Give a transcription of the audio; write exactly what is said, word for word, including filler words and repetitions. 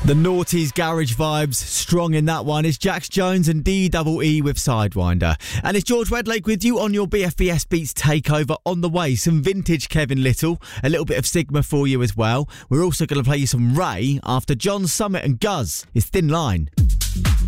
The Naughties garage vibes strong in that one. It's Jax Jones and D E E with Sidewinder. And it's George Wedlake with you on your B F B S Beats takeover. On the way, some vintage Kevin Little, a little bit of Sigma for you as well. We're also going to play you some Ray after John Summit and Guz. It's Thin Line.